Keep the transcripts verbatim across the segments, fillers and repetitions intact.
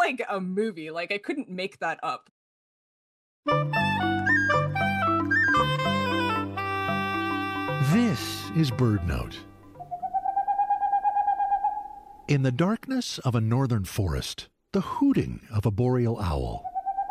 like a movie. Like I couldn't make that up. This is BirdNote. In the darkness of a northern forest, the hooting of a boreal owl.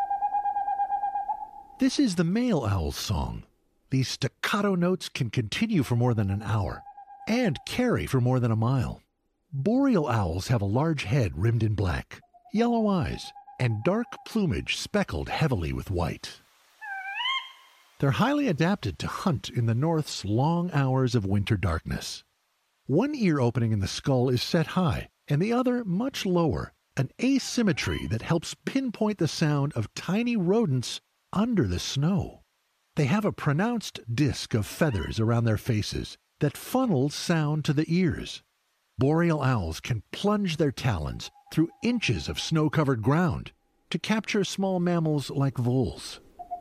This is the male owl's song. These staccato notes can continue for more than an hour and carry for more than a mile. Boreal owls have a large head rimmed in black, yellow eyes, and dark plumage speckled heavily with white. They're highly adapted to hunt in the North's long hours of winter darkness. One ear opening in the skull is set high, and the other much lower, an asymmetry that helps pinpoint the sound of tiny rodents under the snow. They have a pronounced disc of feathers around their faces that funnels sound to the ears. Boreal owls can plunge their talons through inches of snow-covered ground to capture small mammals like voles.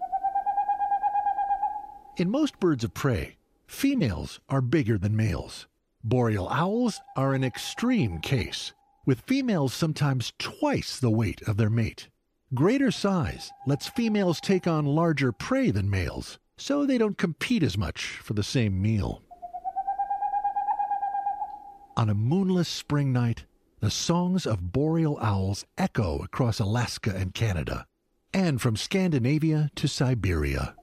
In most birds of prey, females are bigger than males. Boreal owls are an extreme case, with females sometimes twice the weight of their mate. Greater size lets females take on larger prey than males, so they don't compete as much for the same meal. On a moonless spring night, the songs of boreal owls echo across Alaska and Canada, and from Scandinavia to Siberia.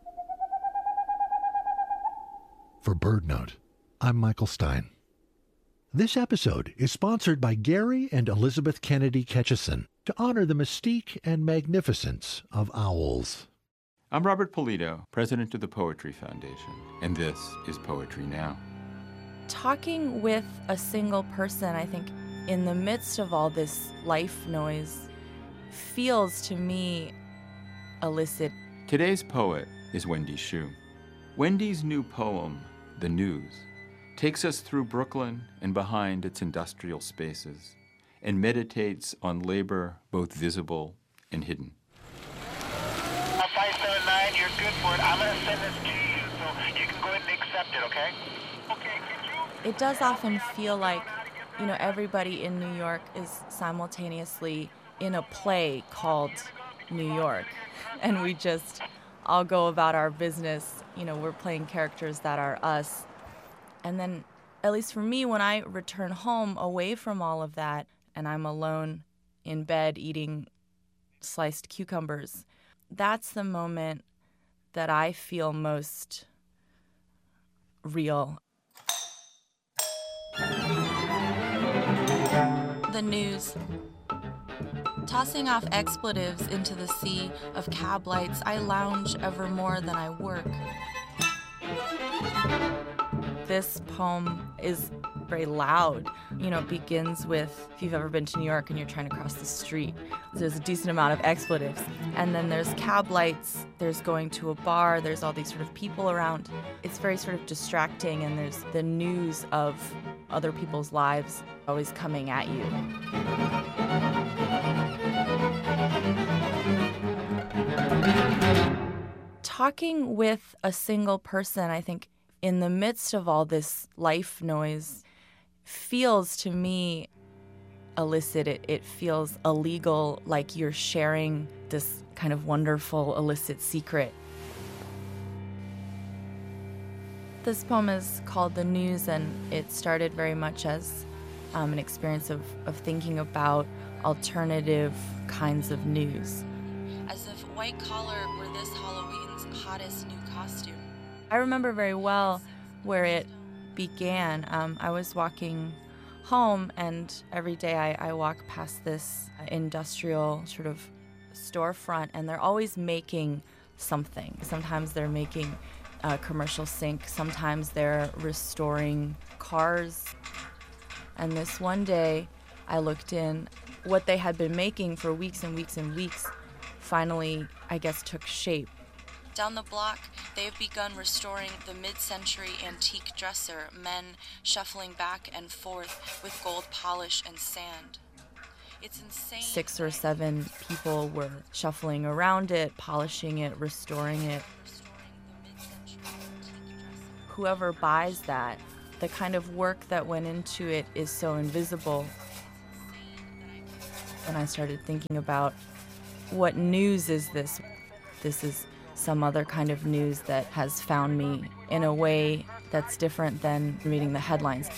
For BirdNote, I'm Michael Stein. This episode is sponsored by Gary and Elizabeth Kennedy Ketchison to honor the mystique and magnificence of owls. I'm Robert Polito, president of the Poetry Foundation, and this is Poetry Now. Talking with a single person, I think, in the midst of all this life noise, feels to me illicit. Today's poet is Wendy Xu. Wendy's new poem, The News, takes us through Brooklyn and behind its industrial spaces, and meditates on labor both visible and hidden. five seven nine, you're good for it. I'm going to send this to you, so you can go ahead and accept it, okay? Okay, could you? It does often feel like, you know, everybody in New York is simultaneously in a play called New York, and we just all go about our business. You know, we're playing characters that are us. And then, at least for me, when I return home away from all of that, and I'm alone in bed eating sliced cucumbers, that's the moment that I feel most real. The News. Tossing off expletives into the sea of cab lights, I lounge ever more than I work. This poem is very loud. You know, it begins with, if you've ever been to New York and you're trying to cross the street, there's a decent amount of expletives. And then there's cab lights, there's going to a bar, there's all these sort of people around. It's very sort of distracting, and there's the news of other people's lives always coming at you. Talking with a single person, I think, in the midst of all this life noise, feels to me illicit. It, it feels illegal, like you're sharing this kind of wonderful illicit secret. This poem is called The News, and it started very much as um, an experience of, of thinking about alternative kinds of news. As if white collar were this Halloween's hottest new costume. I remember very well where it began. Um, I was walking home, and every day I, I walk past this industrial sort of storefront, and they're always making something. Sometimes they're making a commercial sink, sometimes they're restoring cars. And this one day, I looked in. What they had been making for weeks and weeks and weeks finally, I guess, took shape. Down the block, they have begun restoring the mid-century antique dresser, men shuffling back and forth with gold polish and sand. It's insane. Six or seven people were shuffling around it, polishing it, restoring it. Whoever buys that, the kind of work that went into it is so invisible. And I started thinking about, what news is this? This is some other kind of news that has found me in a way that's different than reading the headlines.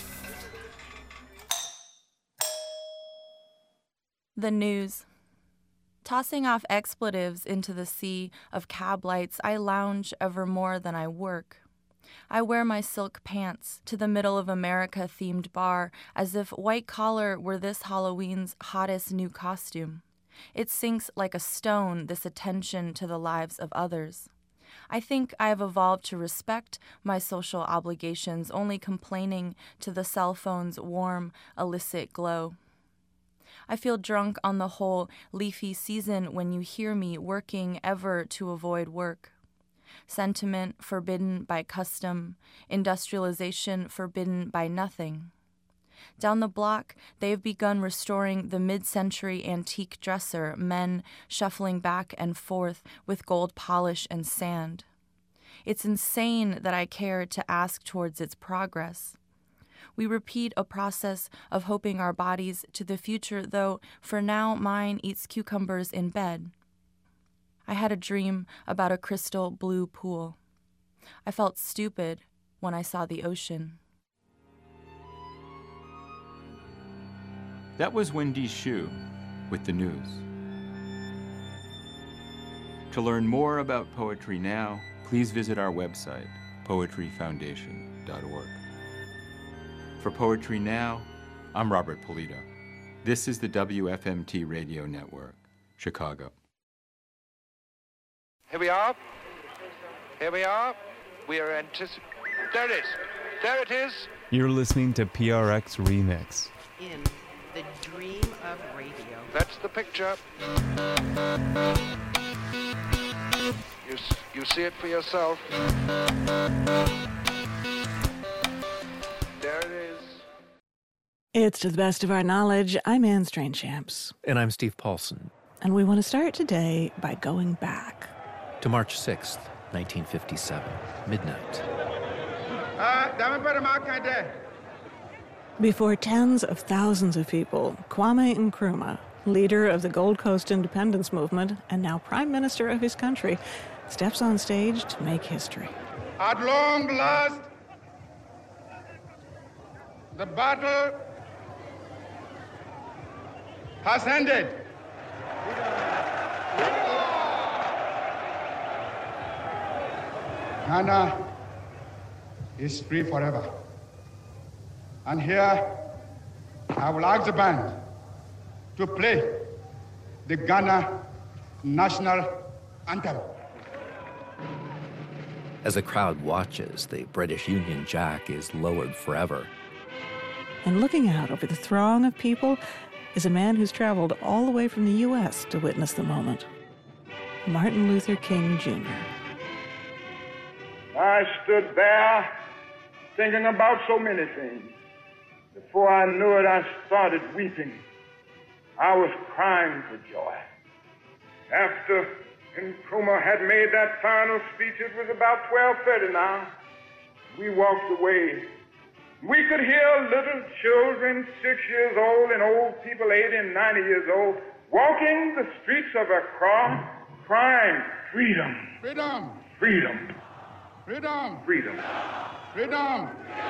The news. Tossing off expletives into the sea of cab lights, I lounge ever more than I work. I wear my silk pants to the Middle of America-themed bar as if white collar were this Halloween's hottest new costume. It sinks like a stone, this attention to the lives of others. I think I have evolved to respect my social obligations, only complaining to the cell phone's warm, illicit glow. I feel drunk on the whole leafy season when you hear me working ever to avoid work. Sentiment forbidden by custom, industrialization forbidden by nothing. Down the block, they have begun restoring the mid-century antique dresser, men shuffling back and forth with gold polish and sand. It's insane that I care to ask towards its progress. We repeat a process of hoping our bodies to the future, though for now mine eats cucumbers in bed. I had a dream about a crystal blue pool. I felt stupid when I saw the ocean. That was Wendy Xu with the news. To learn more about Poetry Now, please visit our website, poetry foundation dot org. For Poetry Now, I'm Robert Polito. This is the W F M T Radio Network, Chicago. Here we are. Here we are. We are anticipating. There it is. There it is. You're listening to P R X Remix. In the dream of radio. That's the picture. You, you see it for yourself. There it is. It's To the Best of Our Knowledge. I'm Anne Strainchamps. And I'm Steve Paulson. And we want to start today by going back to March sixth, nineteen fifty-seven, midnight. Before tens of thousands of people, Kwame Nkrumah, leader of the Gold Coast independence movement and now prime minister of his country, steps on stage to make history. At long last, the battle has ended. Ghana is free forever. And here, I will ask the band to play the Ghana national anthem. As the crowd watches, the British Union Jack is lowered forever. And looking out over the throng of people is a man who's traveled all the way from the U S to witness the moment. Martin Luther King Junior I stood there thinking about so many things. Before I knew it, I started weeping. I was crying for joy. After Nkrumah had made that final speech, it was about twelve thirty now. We walked away. We could hear little children, six years old, and old people, eighty and ninety years old, walking the streets of Accra, crying, freedom, freedom, freedom, freedom, freedom, freedom.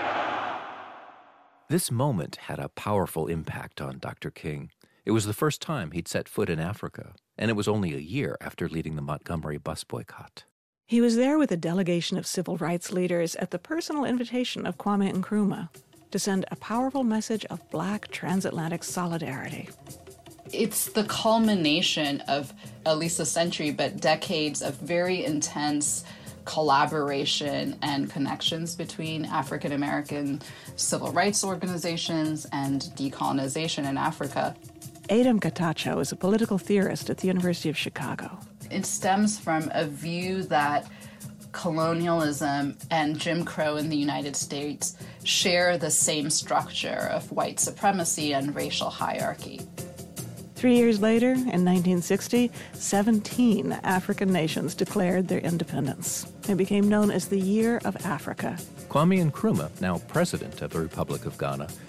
This moment had a powerful impact on Doctor King. It was the first time he'd set foot in Africa, and it was only a year after leading the Montgomery bus boycott. He was there with a delegation of civil rights leaders at the personal invitation of Kwame Nkrumah to send a powerful message of Black transatlantic solidarity. It's the culmination of at least a century, but decades of very intense collaboration and connections between African American civil rights organizations and decolonization in Africa. Adam Gatacho is a political theorist at the University of Chicago. It stems from a view that colonialism and Jim Crow in the United States share the same structure of white supremacy and racial hierarchy. Three years later, in nineteen sixty, seventeen African nations declared their independence. It became known as the Year of Africa. Kwame Nkrumah, now president of the Republic of Ghana,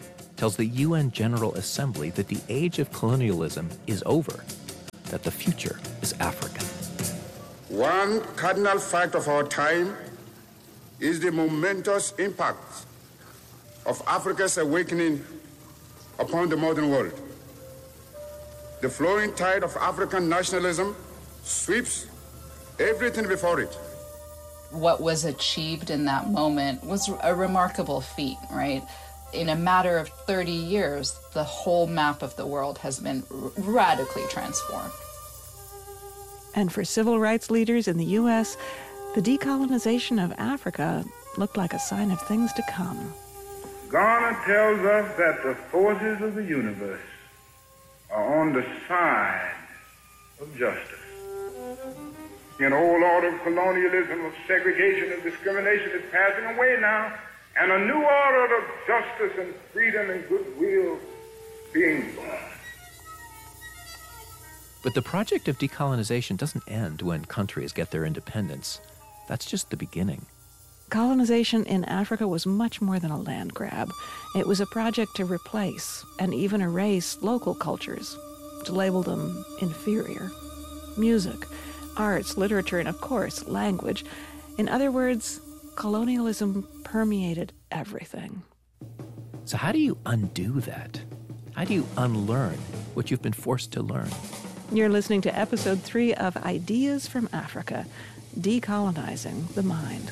tells the U N General Assembly that the age of colonialism is over, that the future is African. One cardinal fact of our time is the momentous impact of Africa's awakening upon the modern world. The flowing tide of African nationalism sweeps everything before it. What was achieved in that moment was a remarkable feat, right? In a matter of thirty years, the whole map of the world has been r- radically transformed. And for civil rights leaders in the U S, the decolonization of Africa looked like a sign of things to come. Garner tells us that the forces of the universe are on the side of justice. An old order of colonialism, of segregation and discrimination is passing away now, and a new order of justice and freedom and goodwill being born. But the project of decolonization doesn't end when countries get their independence. That's just the beginning. Colonization in Africa was much more than a land grab. It was a project to replace and even erase local cultures, to label them inferior. Music, arts, literature, and of course, language. In other words, colonialism permeated everything. So how do you undo that? How do you unlearn what you've been forced to learn? You're listening to episode three of Ideas from Africa, Decolonizing the Mind.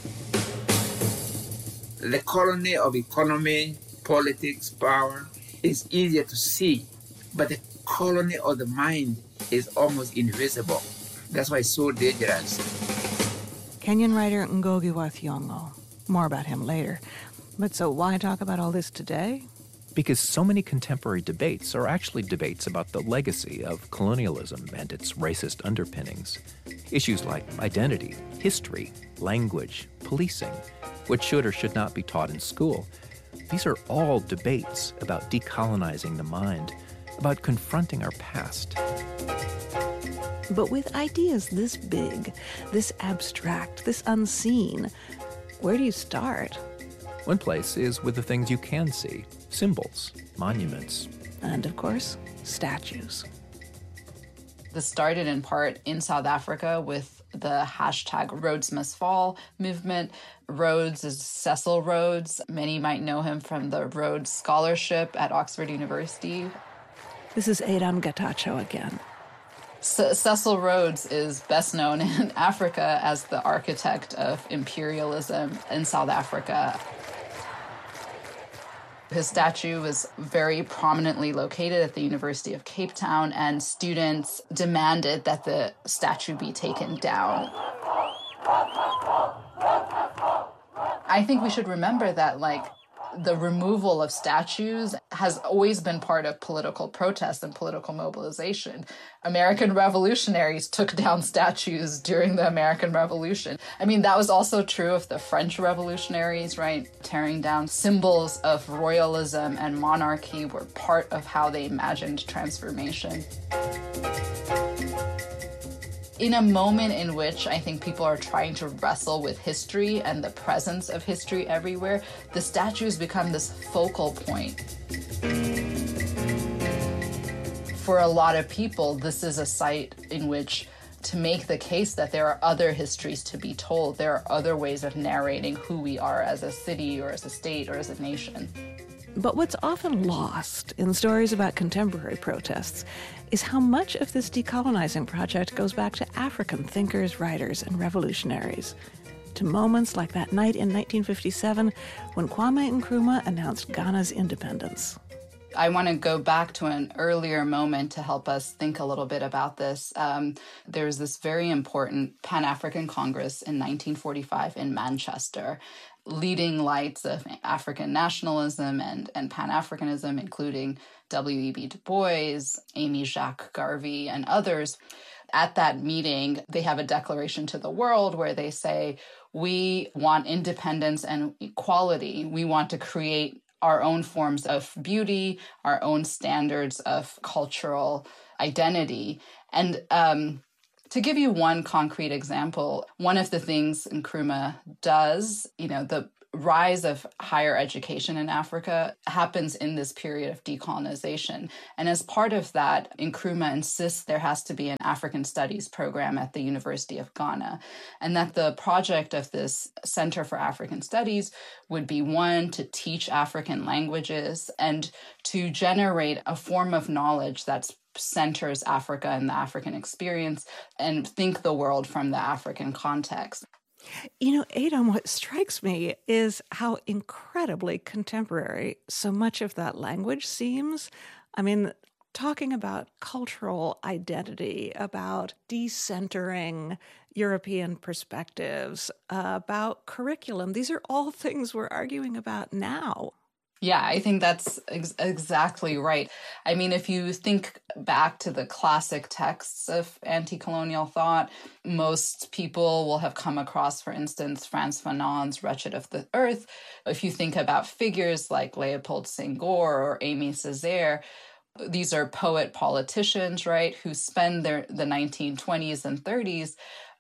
The colony of economy, politics, power is easier to see, but the colony of the mind is almost invisible. That's why it's so dangerous. Kenyan writer Ngugi wa Thiong'o. More about him later. But so why talk about all this today? Because so many contemporary debates are actually debates about the legacy of colonialism and its racist underpinnings. Issues like identity, history, language, policing, what should or should not be taught in school. These are all debates about decolonizing the mind, about confronting our past. But with ideas this big, this abstract, this unseen, where do you start? One place is with the things you can see, symbols, monuments. And of course, statues. This started in part in South Africa with the hashtag Rhodes Must Fall movement. Rhodes is Cecil Rhodes. Many might know him from the Rhodes Scholarship at Oxford University. This is Adam Getachew again. C- Cecil Rhodes is best known in Africa as the architect of imperialism in South Africa. His statue was very prominently located at the University of Cape Town, and students demanded that the statue be taken down. I think we should remember that, like, the removal of statues has always been part of political protest and political mobilization. American revolutionaries took down statues during the American Revolution. I mean, that was also true of the French revolutionaries, right? Tearing down symbols of royalism and monarchy were part of how they imagined transformation. In a moment in which I think people are trying to wrestle with history and the presence of history everywhere, the statues become this focal point. For a lot of people, this is a site in which to make the case that there are other histories to be told, there are other ways of narrating who we are as a city or as a state or as a nation. But what's often lost in stories about contemporary protests is how much of this decolonizing project goes back to African thinkers, writers, and revolutionaries, to moments like that night in nineteen fifty-seven when Kwame Nkrumah announced Ghana's independence. I want to go back to an earlier moment to help us think a little bit about this. Um, there was this very important Pan-African Congress in nineteen forty-five in Manchester. Leading lights of African nationalism and, and Pan-Africanism, including W E B Du Bois, Amy Jacques Garvey, and others. At that meeting, they have a declaration to the world where they say, we want independence and equality. We want to create our own forms of beauty, our own standards of cultural identity. And um, to give you one concrete example, one of the things Nkrumah does, you know, the rise of higher education in Africa happens in this period of decolonization. And as part of that, Nkrumah insists there has to be an African Studies program at the University of Ghana, and that the project of this Center for African Studies would be, one, to teach African languages and to generate a form of knowledge that centers Africa and the African experience and think the world from the African context. You know, Adom, what strikes me is how incredibly contemporary so much of that language seems. I mean, talking about cultural identity, about decentering European perspectives, uh, about curriculum, these are all things we're arguing about now. Yeah, I think that's ex- exactly right. I mean, if you think back to the classic texts of anti-colonial thought, most people will have come across, for instance, Frantz Fanon's Wretched of the Earth. If you think about figures like Leopold Senghor or Aimé Césaire, these are poet politicians, right, who spend their the nineteen twenties and thirties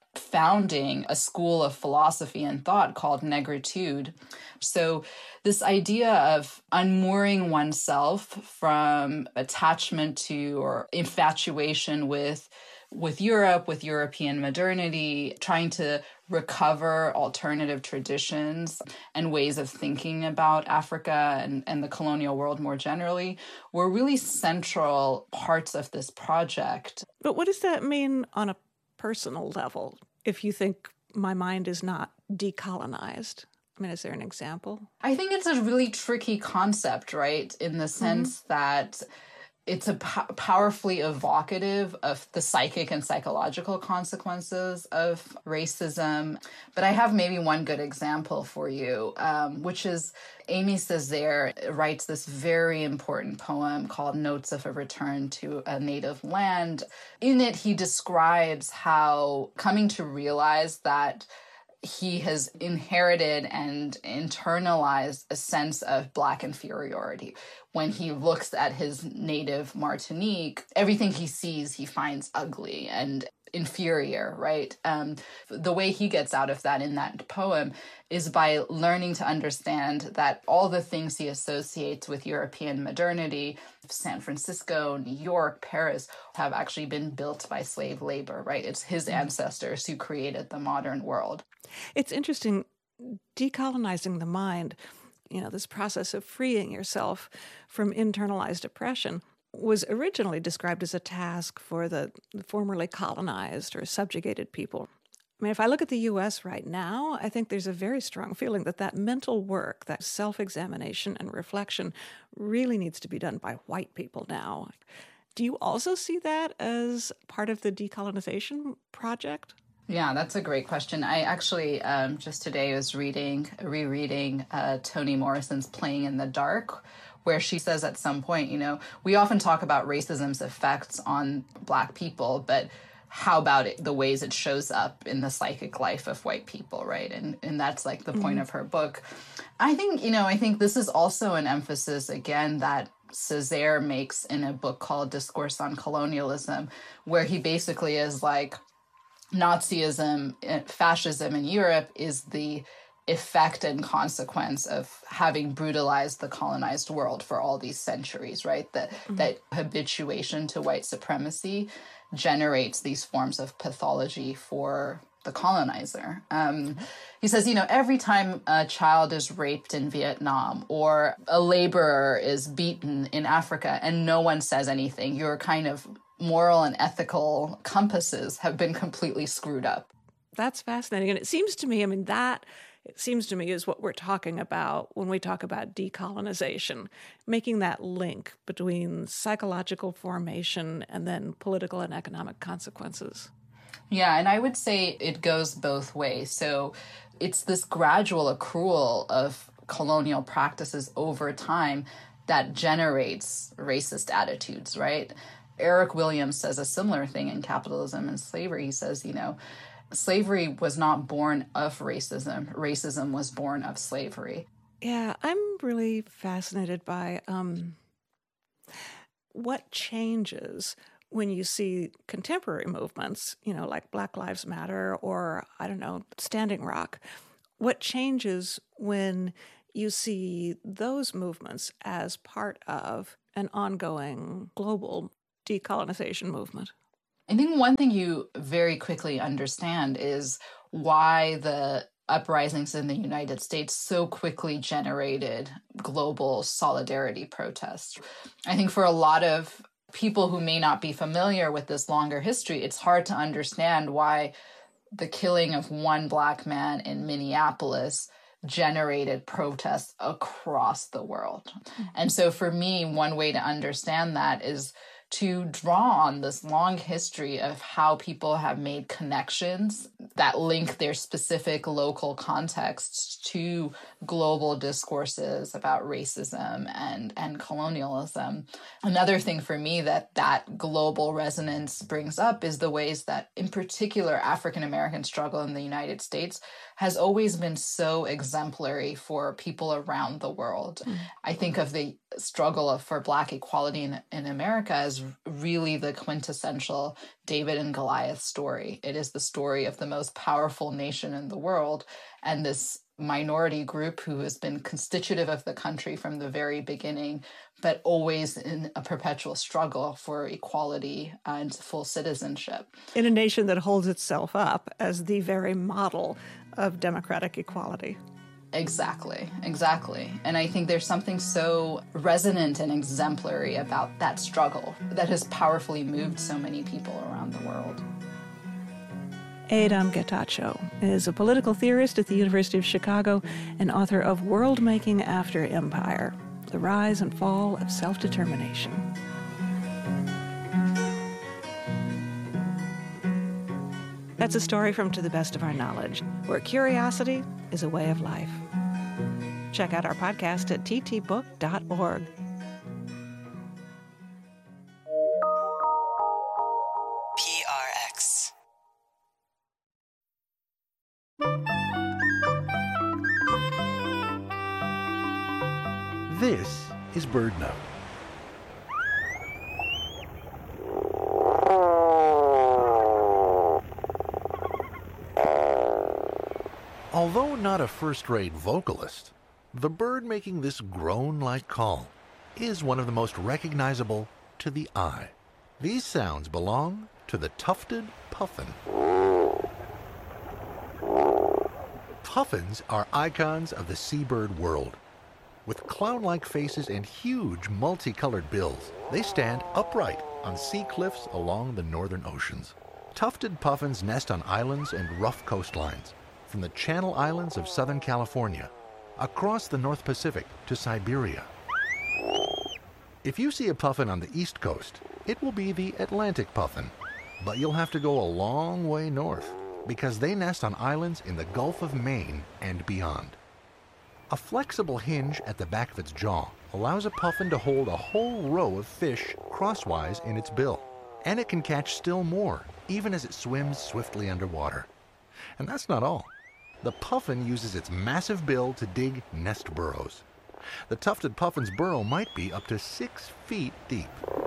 founding a school of philosophy and thought called Negritude. So this idea of unmooring oneself from attachment to or infatuation with with Europe, with European modernity, trying to recover alternative traditions and ways of thinking about Africa and, and the colonial world more generally, were really central parts of this project. But what does that mean on a personal level, if you think my mind is not decolonized? I mean, is there an example? I think it's a really tricky concept, right? In the sense mm-hmm. that it's a po- powerfully evocative of the psychic and psychological consequences of racism. But I have maybe one good example for you, um, which is Aimé Césaire writes this very important poem called Notes of a Return to a Native Land. In it, he describes how coming to realize that he has inherited and internalized a sense of Black inferiority. When he looks at his native Martinique, everything he sees he finds ugly and inferior, right? Um, the way he gets out of that in that poem is by learning to understand that all the things he associates with European modernity, San Francisco, New York, Paris, have actually been built by slave labor, right? It's his ancestors who created the modern world. It's interesting, decolonizing the mind, you know, this process of freeing yourself from internalized oppression was originally described as a task for the formerly colonized or subjugated people. I mean, if I look at the U S right now, I think there's a very strong feeling that that mental work, that self-examination and reflection really needs to be done by white people now. Do you also see that as part of the decolonization project? Yeah, that's a great question. I actually um, just today was reading, rereading uh, Toni Morrison's Playing in the Dark, where she says at some point, you know, we often talk about racism's effects on Black people, but how about it, the ways it shows up in the psychic life of white people, right? And and that's like the mm-hmm. point of her book. I think, you know, I think this is also an emphasis, again, that Césaire makes in a book called Discourse on Colonialism, where he basically is like, Nazism, fascism in Europe is the effect and consequence of having brutalized the colonized world for all these centuries, right? That mm-hmm. that habituation to white supremacy generates these forms of pathology for the colonizer. Um, he says, you know, every time a child is raped in Vietnam or a laborer is beaten in Africa and no one says anything, you're kind of moral and ethical compasses have been completely screwed up. That's fascinating. And it seems to me, I mean, that, it seems to me is what we're talking about when we talk about decolonization, making that link between psychological formation and then political and economic consequences. Yeah, and I would say it goes both ways. So it's this gradual accrual of colonial practices over time that generates racist attitudes, right? Eric Williams says a similar thing in Capitalism and Slavery. He says, you know, slavery was not born of racism. Racism was born of slavery. Yeah, I'm really fascinated by um, what changes when you see contemporary movements, you know, like Black Lives Matter or, I don't know, Standing Rock. What changes when you see those movements as part of an ongoing global decolonization movement? I think one thing you very quickly understand is why the uprisings in the United States so quickly generated global solidarity protests. I think for a lot of people who may not be familiar with this longer history, it's hard to understand why the killing of one Black man in Minneapolis generated protests across the world. Mm-hmm. And so for me, one way to understand that is to draw on this long history of how people have made connections that link their specific local contexts to global discourses about racism and, and colonialism. Another thing for me that that global resonance brings up is the ways that, in particular, African-American struggle in the United States has always been so exemplary for people around the world. Mm. I think of the struggle of, for Black equality in, in America as really the quintessential David and Goliath story. It is the story of the most powerful nation in the world and this minority group who has been constitutive of the country from the very beginning, but always in a perpetual struggle for equality and full citizenship. In a nation that holds itself up as the very model of democratic equality. Exactly, exactly. And I think there's something so resonant and exemplary about that struggle that has powerfully moved so many people around the world. Adom Getachew is a political theorist at the University of Chicago and author of World Making After Empire, The Rise and Fall of Self-Determination. That's a story from To the Best of Our Knowledge, where curiosity is a way of life. Check out our podcast at t t book dot org. P R X. This is BirdNote. Although not a first-rate vocalist, the bird making this groan-like call is one of the most recognizable to the eye. These sounds belong to the tufted puffin. Puffins are icons of the seabird world. With clown-like faces and huge multicolored bills, they stand upright on sea cliffs along the northern oceans. Tufted puffins nest on islands and rough coastlines, from the Channel Islands of Southern California, across the North Pacific to Siberia. If you see a puffin on the East Coast, it will be the Atlantic puffin, but you'll have to go a long way north because they nest on islands in the Gulf of Maine and beyond. A flexible hinge at the back of its jaw allows a puffin to hold a whole row of fish crosswise in its bill, and it can catch still more, even as it swims swiftly underwater. And that's not all. The puffin uses its massive bill to dig nest burrows. The tufted puffin's burrow might be up to six feet deep.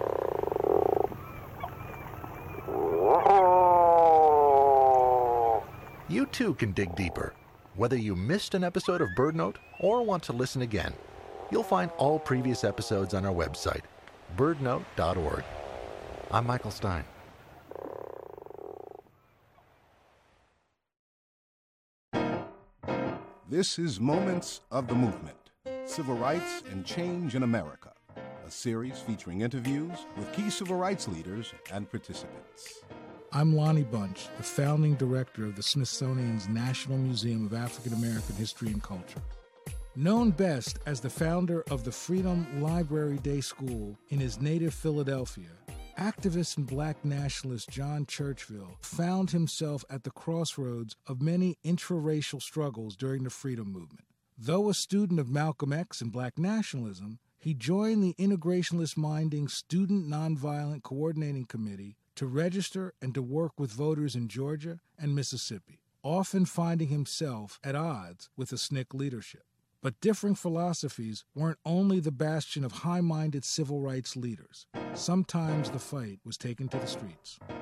You too can dig deeper. Whether you missed an episode of BirdNote or want to listen again, you'll find all previous episodes on our website, bird note dot org. I'm Michael Stein. This is Moments of the Movement, Civil Rights and Change in America, a series featuring interviews with key civil rights leaders and participants. I'm Lonnie Bunch, the founding director of the Smithsonian's National Museum of African American History and Culture. Known best as the founder of the Freedom Library Day School in his native Philadelphia, activist and black nationalist John Churchville found himself at the crossroads of many intraracial struggles during the freedom movement. Though a student of Malcolm X and black nationalism, he joined the integrationalist-minding Student Nonviolent Coordinating Committee to register and to work with voters in Georgia and Mississippi, often finding himself at odds with the S N C C leadership. But differing philosophies weren't only the bastion of high-minded civil rights leaders. Sometimes the fight was taken to the streets.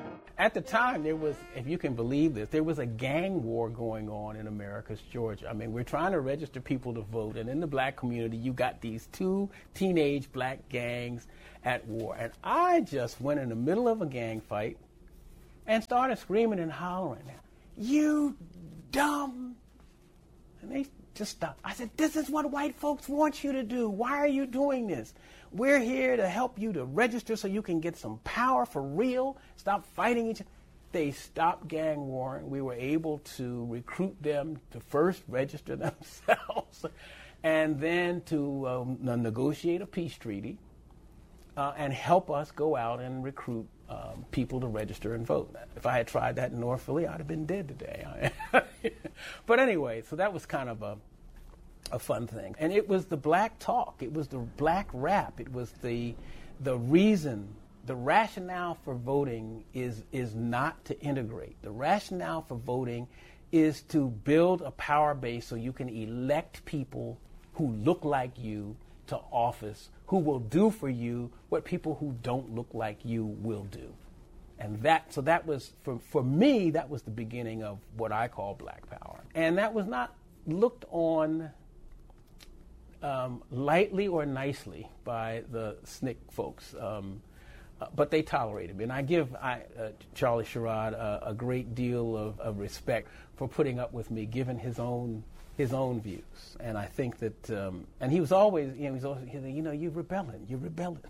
At the time, there was, if you can believe this, there was a gang war going on in Americus, Georgia. I mean, we're trying to register people to vote, and in the black community, you got these two teenage black gangs at war. And I just went in the middle of a gang fight and started screaming and hollering, "You dumb!" And they just stopped. I said, "This is what white folks want you to do. Why are you doing this? We're here to help you to register so you can get some power for real. Stop fighting each other." They stopped gang warring. We were able to recruit them to first register themselves and then to um, negotiate a peace treaty uh, and help us go out and recruit um, people to register and vote. If I had tried that in North Philly, I'd have been dead today. But anyway, so that was kind of a a fun thing. And it was the black talk. It was the black rap. It was the the reason, the rationale for voting is is not to integrate. The rationale for voting is to build a power base so you can elect people who look like you to office, who will do for you what people who don't look like you will do. And that, so that was, for, for me, that was the beginning of what I call black power. And that was not looked on Um, lightly or nicely by the S N C C folks, um, uh, but they tolerated me. And I give I, uh, Charlie Sherrod uh, a great deal of, of respect for putting up with me, given his own his own views. And I think that, um, and he was always, you know, he's always, you know, you're rebelling, you're rebelling.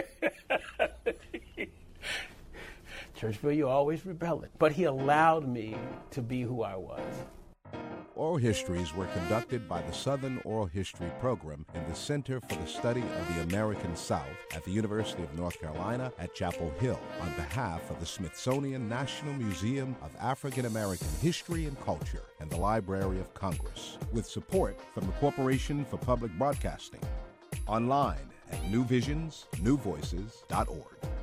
Churchville, you're always rebelling. But he allowed me to be who I was. Oral histories were conducted by the Southern Oral History Program in the Center for the Study of the American South at the University of North Carolina at Chapel Hill on behalf of the Smithsonian National Museum of African American History and Culture and the Library of Congress, with support from the Corporation for Public Broadcasting. Online at new visions new voices dot org.